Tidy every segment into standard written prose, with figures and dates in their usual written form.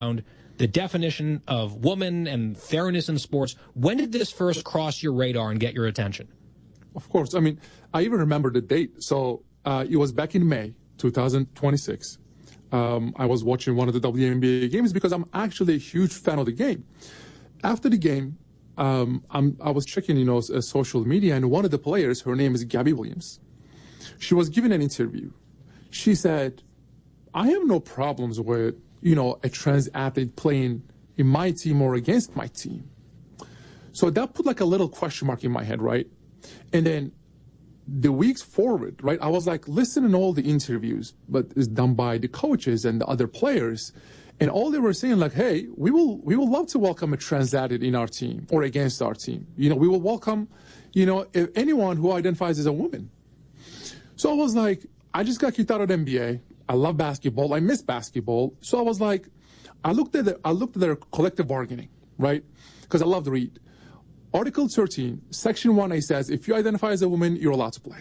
the definition of woman and fairness in sports. When did this first cross your radar and get your attention? Of course. I mean, I even remember the date. So it was back in May 2026. I was watching one of the WNBA games because I'm actually a huge fan of the game. After the game, I was checking, social media, and one of the players, her name is Gabby Williams. She was giving an interview. She said, I have no problems with, a trans athlete playing in my team or against my team. So that put like a little question mark in my head, right? And then the weeks forward, right, I was like listening to all the interviews, but it's done by the coaches and the other players. And all they were saying, like, hey, we will love to welcome a trans athlete in our team or against our team. We will welcome, if anyone who identifies as a woman. So I was like, I just got kicked out of the NBA. I love basketball. I miss basketball. So I was like, I looked at their collective bargaining, right? Because I love to read. Article 13, Section 1A says, if you identify as a woman, you're allowed to play.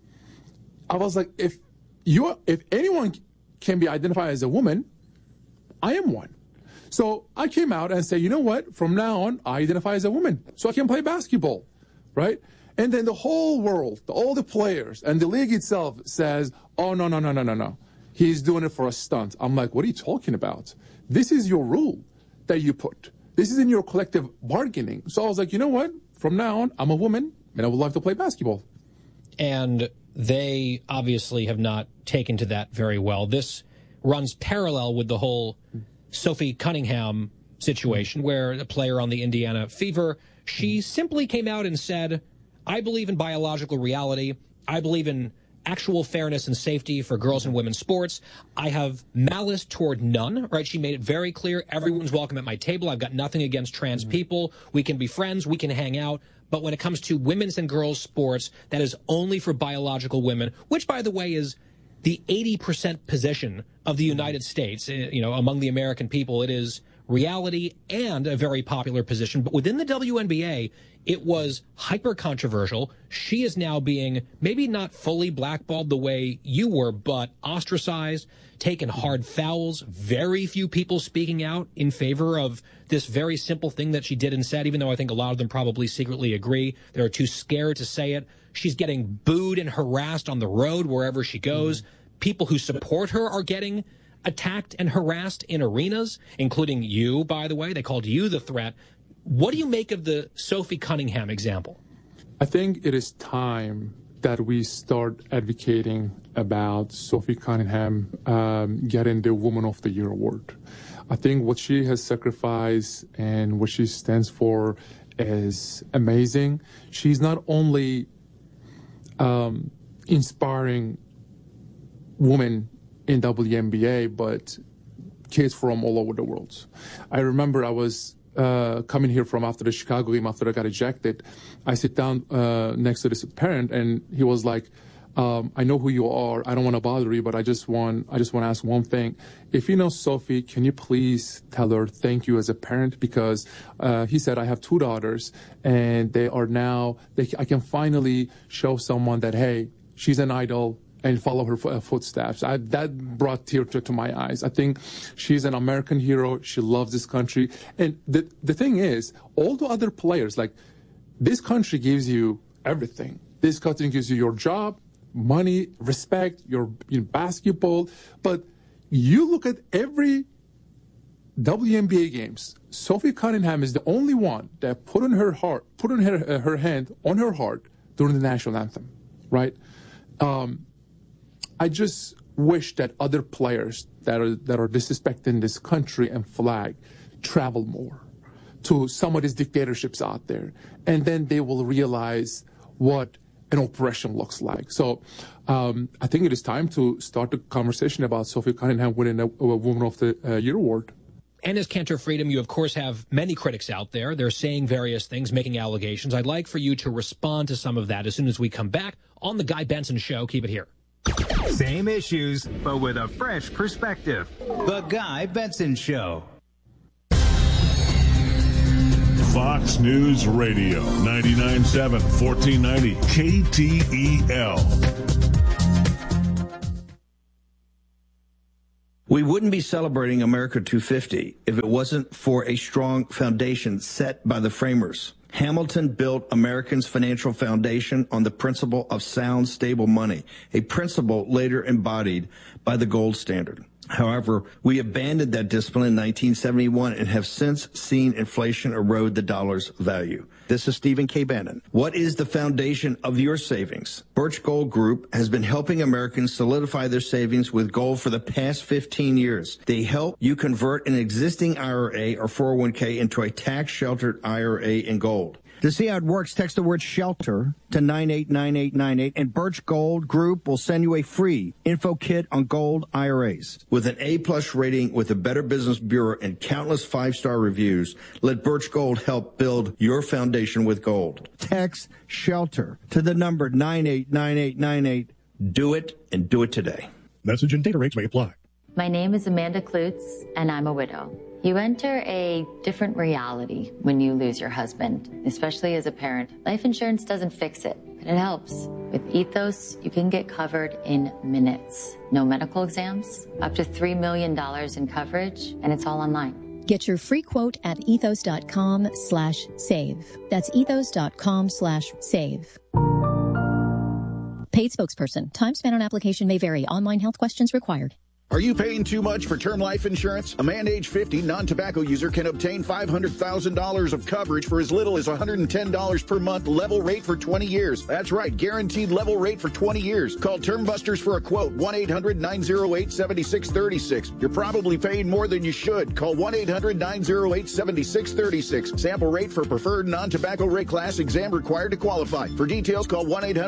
I was like, if anyone can be identified as a woman, I am one. So I came out and said, you know what? From now on, I identify as a woman, so I can play basketball, right? And then the whole world, all the players, and the league itself says, oh, no. He's doing it for a stunt. I'm like, what are you talking about? This is your rule that you put. This is in your collective bargaining. So I was like, you know what? From now on, I'm a woman, and I would love to play basketball. And they obviously have not taken to that very well. This runs parallel with the whole Sophie Cunningham situation, where a player on the Indiana Fever, she simply came out and said, I believe in biological reality. I believe in actual fairness and safety for girls and women's sports. I have malice toward none, right? She made it very clear. Everyone's welcome at my table. I've got nothing against trans people. We can be friends. We can hang out. But when it comes to women's and girls' sports, that is only for biological women, which, by the way, is the 80% position of the United States. Among the American people, it is reality and a very popular position. But within the WNBA, it was hyper controversial. She is now being maybe not fully blackballed the way you were, but ostracized, taken hard fouls, very few people speaking out in favor of this very simple thing that she did and said, even though I think a lot of them probably secretly agree. They're too scared to say it. She's getting booed and harassed on the road wherever she goes. People who support her are getting attacked and harassed in arenas, including you, by the way. They called you the threat. What do you make of the Sophie Cunningham example? I think it is time that we start advocating about Sophie Cunningham getting the Woman of the Year award. I think what she has sacrificed and what she stands for is amazing. She's not only inspiring women in WNBA, but kids from all over the world. I remember I was coming here from after the Chicago game, after I got ejected. I sit down next to this parent, and he was like, I know who you are. I don't want to bother you, but I just want to ask one thing. If you know Sophie, can you please tell her thank you as a parent? Because he said, I have two daughters, and they are now, I can finally show someone that, hey, she's an idol, and follow her footsteps. That brought tears to my eyes. I think she's an American hero. She loves this country. And the thing is, all the other players, like, this country gives you everything. This country gives you your job, money, respect, your basketball. But you look at every WNBA games, Sophie Cunningham is the only one that put her hand on her heart during the national anthem, right? I just wish that other players that are disrespecting this country and flag travel more to some of these dictatorships out there, and then they will realize what an oppression looks like. So I think it is time to start the conversation about Sophie Cunningham winning a Woman of the Year award. And as Cantor Freedom, you, of course, have many critics out there. They're saying various things, making allegations. I'd like for you to respond to some of that as soon as we come back on The Guy Benson Show. Keep it here. Same issues, but with a fresh perspective. The Guy Benson Show. Fox News Radio, 99.7, 1490, KTEL. We wouldn't be celebrating America 250 if it wasn't for a strong foundation set by the framers. Hamilton built Americans' financial foundation on the principle of sound, stable money, a principle later embodied by the gold standard. However, we abandoned that discipline in 1971 and have since seen inflation erode the dollar's value. This is Stephen K. Bannon. What is the foundation of your savings? Birch Gold Group has been helping Americans solidify their savings with gold for the past 15 years. They help you convert an existing IRA or 401k into a tax-sheltered IRA in gold. To see how it works, text the word SHELTER to 989898, and Birch Gold Group will send you a free info kit on gold IRAs. With an A-plus rating with the Better Business Bureau and countless 5-star reviews, let Birch Gold help build your foundation with gold. Text SHELTER to the number 989898. Do it, and do it today. Message and data rates may apply. My name is Amanda Klutz, and I'm a widow. You enter a different reality when you lose your husband, especially as a parent. Life insurance doesn't fix it, but it helps. With Ethos, you can get covered in minutes. No medical exams, up to $3 million in coverage, and it's all online. Get your free quote at ethos.com/save. That's ethos.com/save. Paid spokesperson. Time spent on application may vary. Online health questions required. Are you paying too much for term life insurance? A man age 50 non-tobacco user can obtain $500,000 of coverage for as little as $110 per month, level rate for 20 years. That's right, guaranteed level rate for 20 years. Call Term Busters for a quote, 1-800-908-7636. You're probably paying more than you should. Call 1-800-908-7636. Sample rate for preferred non-tobacco rate class, exam required to qualify. For details, call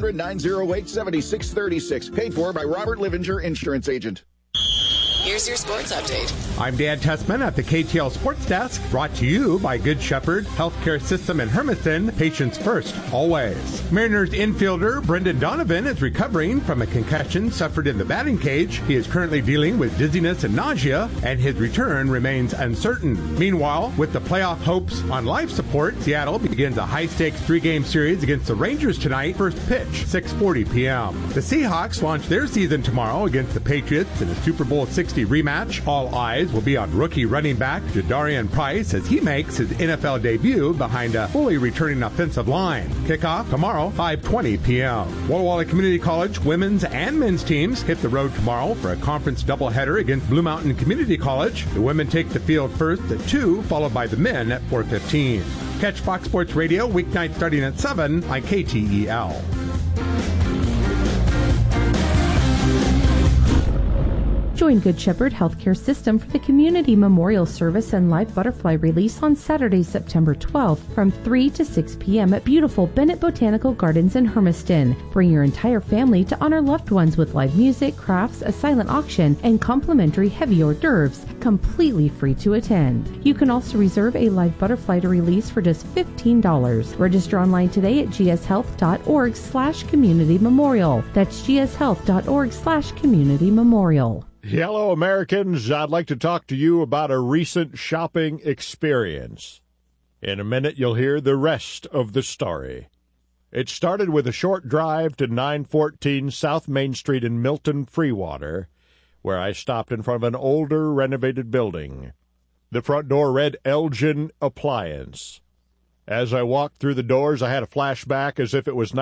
1-800-908-7636. Paid for by Robert Livinger, Insurance Agent. Here's your sports update. I'm Dan Tessman at the KTL Sports Desk, brought to you by Good Shepherd Healthcare System in Hermiston. Patients first, always. Mariners infielder Brendan Donovan is recovering from a concussion suffered in the batting cage. He is currently dealing with dizziness and nausea, and his return remains uncertain. Meanwhile, with the playoff hopes on life support, Seattle begins a high-stakes 3-game series against the Rangers tonight. First pitch, 6:40 p.m. The Seahawks launch their season tomorrow against the Patriots in a Super Bowl 60 rematch. All eyes will be on rookie running back Jadarian Price as he makes his NFL debut behind a fully returning offensive line. Kickoff tomorrow, 5:20 p.m. Walla Walla Community College women's and men's teams hit the road tomorrow for a conference doubleheader against Blue Mountain Community College. The women take the field first at 2, followed by the men at 4:15. Catch Fox Sports Radio weeknights starting at 7 on KTEL. Join Good Shepherd Healthcare System for the Community Memorial Service and Live Butterfly Release on Saturday, September 12th from 3 to 6 p.m. at beautiful Bennett Botanical Gardens in Hermiston. Bring your entire family to honor loved ones with live music, crafts, a silent auction, and complimentary heavy hors d'oeuvres, completely free to attend. You can also reserve a live butterfly to release for just $15. Register online today at gshealth.org/community memorial. That's gshealth.org/community memorial. Hello, Americans. I'd like to talk to you about a recent shopping experience. In a minute, you'll hear the rest of the story. It started with a short drive to 914 South Main Street in Milton, Freewater, where I stopped in front of an older, renovated building. The front door read Elgin Appliance. As I walked through the doors, I had a flashback as if it was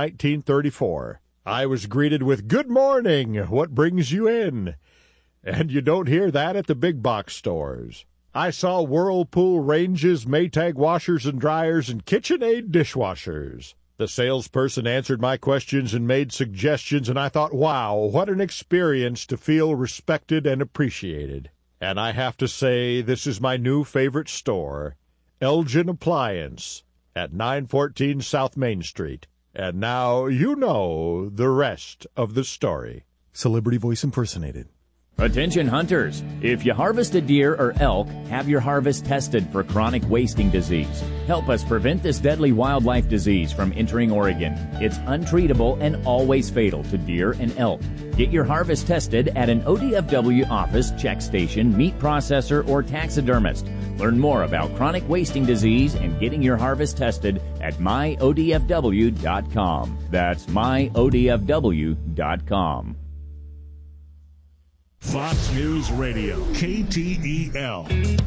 1934. I was greeted with, "Good morning. What brings you in?" And you don't hear that at the big box stores. I saw Whirlpool ranges, Maytag washers and dryers, and KitchenAid dishwashers. The salesperson answered my questions and made suggestions, and I thought, wow, what an experience to feel respected and appreciated. And I have to say, this is my new favorite store, Elgin Appliance, at 914 South Main Street. And now you know the rest of the story. Celebrity voice impersonated. Attention hunters, if you harvest a deer or elk, have your harvest tested for chronic wasting disease. Help us prevent this deadly wildlife disease from entering Oregon. It's untreatable and always fatal to deer and elk. Get your harvest tested at an ODFW office, check station, meat processor, or taxidermist. Learn more about chronic wasting disease and getting your harvest tested at myodfw.com. That's myodfw.com. Fox News Radio, KTEL.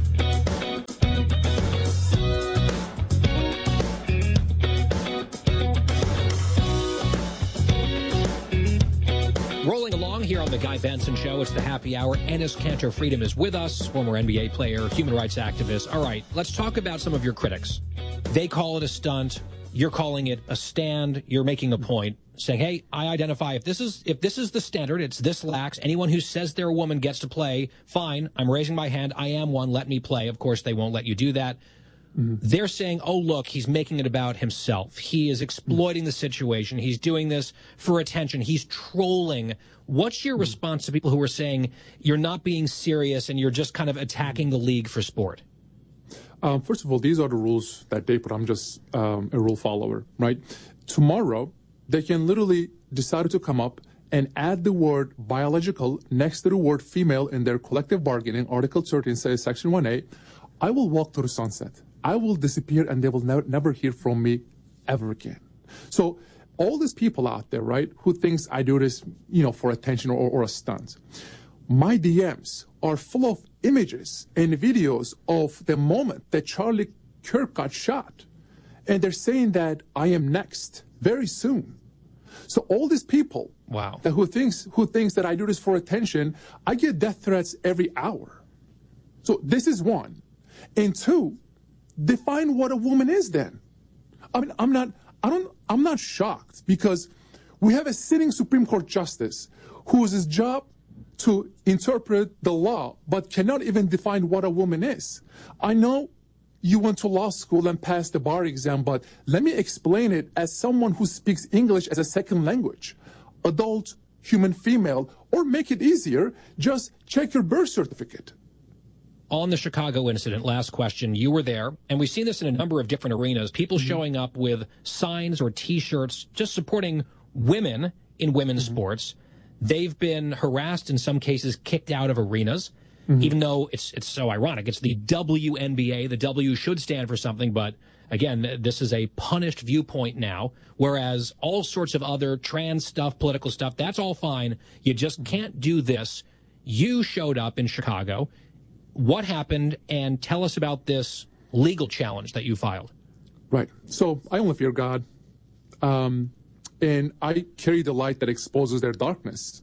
Rolling along here on the Guy Benson Show, it's the happy hour. Enes Kanter Freedom is with us, former NBA player, human rights activist. All right, let's talk about some of your critics. They call it a stunt. You're calling it a stand. You're making a point, saying, hey, I identify if this is the standard, it's this lax. Anyone who says they're a woman gets to play. Fine, I'm raising my hand. I am one. Let me play. Of course, they won't let you do that. They're saying, oh, look, he's making it about himself. He is exploiting the situation. He's doing this for attention. He's trolling. What's your response to people who are saying you're not being serious and you're just kind of attacking the league for sport? First of all, these are the rules that they put. I'm just a rule follower, right? Tomorrow, they can literally decide to come up and add the word biological next to the word female in their collective bargaining. Article 13 says, Section 1A, I will walk to the sunset. I will disappear and they will never hear from me ever again. So all these people out there, right, who thinks I do this, for attention or a stunt, my DMs are full of images and videos of the moment that Charlie Kirk got shot. And they're saying that I am next very soon. So all these people who thinks that I do this for attention, I get death threats every hour. So this is one. And two, define what a woman is then. I mean, I'm not shocked because we have a sitting Supreme Court justice whose job to interpret the law, but cannot even define what a woman is. I know you went to law school and passed the bar exam, but let me explain it as someone who speaks English as a second language. Adult, human female, or make it easier, just check your birth certificate. On the Chicago incident, last question, you were there, and we've seen this in a number of different arenas, people showing up with signs or T-shirts just supporting women in women's sports. They've been harassed, in some cases kicked out of arenas, even though it's so ironic. It's the WNBA. The W should stand for something, but again, this is a punished viewpoint now, whereas all sorts of other trans stuff, political stuff, that's all fine. You just can't do this. You showed up in Chicago. What happened, and tell us about this legal challenge that you filed. Right. So I only fear God, and I carry the light that exposes their darkness.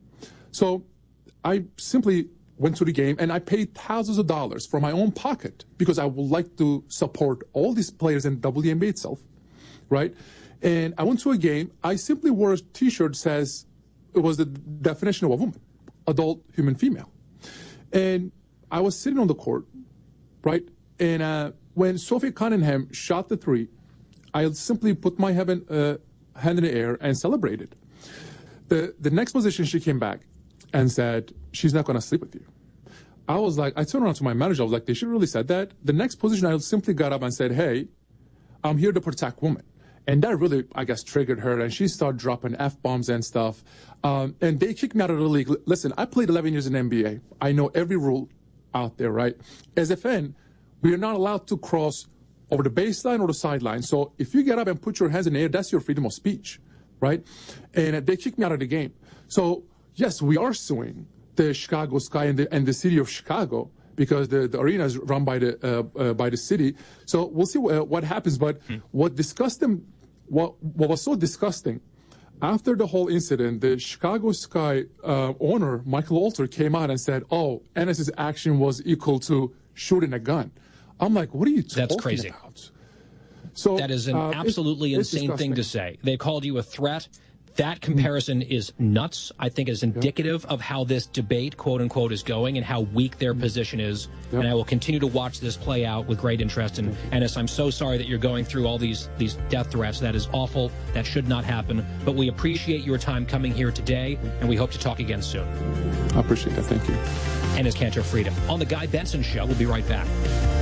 So I simply went to the game, and I paid thousands of dollars from my own pocket because I would like to support all these players in WNBA itself, right? And I went to a game. I simply wore a T-shirt that says it was the definition of a woman, adult, human, female. And I was sitting on the court, right? And when Sophie Cunningham shot the three, I simply put my hand in the air and celebrated. The next position, she came back and said, she's not going to sleep with you. I was like, I turned around to my manager. I was like, did she really said that? The next position, I simply got up and said, hey, I'm here to protect women. And that really, I guess, triggered her, and she started dropping F-bombs and stuff. And they kicked me out of the league. Listen, I played 11 years in NBA. I know every rule out there, right? As a fan, we are not allowed to cross over the baseline or the sideline. So if you get up and put your hands in the air, that's your freedom of speech, right? And they kicked me out of the game. So yes, we are suing the Chicago Sky and the city of Chicago because the arena is run by the city. So we'll see what happens. But what was so disgusting, after the whole incident, the Chicago Sky owner, Michael Alter, came out and said, oh, Enes's action was equal to shooting a gun. I'm like, what are you talking That's crazy. about? So that is an absolutely insane thing to say. They called you a threat. That comparison is nuts. I think is indicative of how this debate, quote unquote, is going and how weak their position is. Yep. And I will continue to watch this play out with great interest. And Enes, I'm so sorry that you're going through all these death threats. That is awful. That should not happen. But we appreciate your time coming here today, and we hope to talk again soon. I appreciate that. Thank you. Enes Kanter Freedom on the Guy Benson Show. We'll be right back.